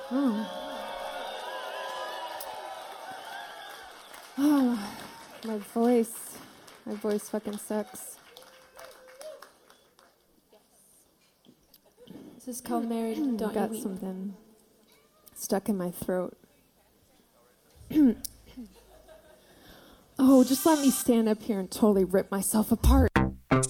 Oh. Oh, my voice. My voice fucking sucks. This is called Married, Don't You Got Weep. something stuck in my throat. Oh, just let me stand up here and totally rip myself apart.